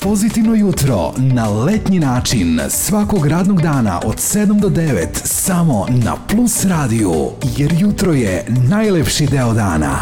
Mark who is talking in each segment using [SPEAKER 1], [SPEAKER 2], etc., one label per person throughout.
[SPEAKER 1] Pozitivno jutro na letnji način svakog radnog dana od 7 do 9 samo na Plus radiju, jer jutro je najlepši deo dana.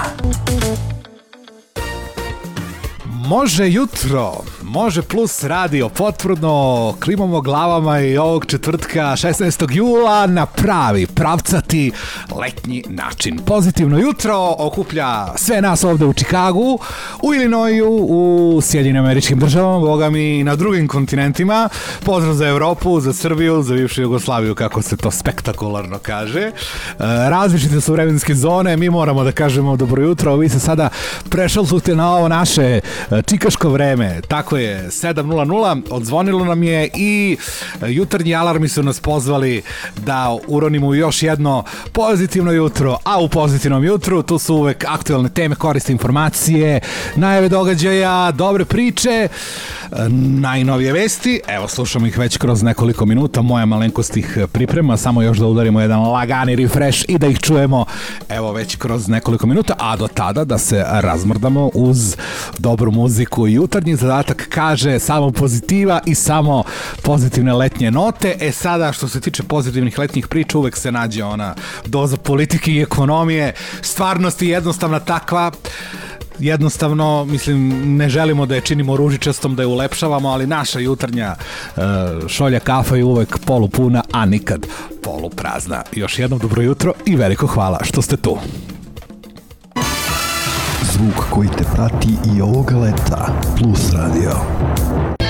[SPEAKER 1] Može jutro, može Plus radio, potvrdno klimamo glavama i ovog četvrtka 16. jula na pravi, pravcati letnji način. Pozitivno jutro okuplja sve nas ovde u Čikagu, u Illinoisu, u Sjedinjenim Američkim Državama, boga mi i na drugim kontinentima. Pozdrav za Evropu, za Srbiju, za bivšu Jugoslaviju, kako se to spektakularno kaže. Različite su vremenske zone, mi moramo da kažemo dobro jutro, vi se sada prešaltujete na ovo naše čikaško vreme, tako je, 7:00, odzvonilo nam je i jutarnji alarmi su nas pozvali da uronimo još jedno pozitivno jutro, a u pozitivnom jutru tu su uvek aktualne teme, koriste informacije, najave događaja, dobre priče, najnovije vesti, evo slušamo ih već kroz nekoliko minuta, moja malenkost ih priprema, samo još da udarimo jedan lagani refresh i da ih čujemo evo već kroz nekoliko minuta, a do tada da se razmrdamo uz dobru muziku. Jutarnji zadatak kaže samo pozitiva i samo pozitivne letnje note. E sada što se tiče pozitivnih letnjih priča uvek se nađe ona doza politike i ekonomije. Stvarnost je jednostavna takva. Jednostavno, mislim, ne želimo da je činimo ružičastom, da je ulepšavamo, ali naša jutarnja šolja kafa je uvek polupuna, a nikad poluprazna. Još jednom dobro jutro i veliko hvala što ste tu.
[SPEAKER 2] Zvuk koji te prati i ovoga leta. Plus radio.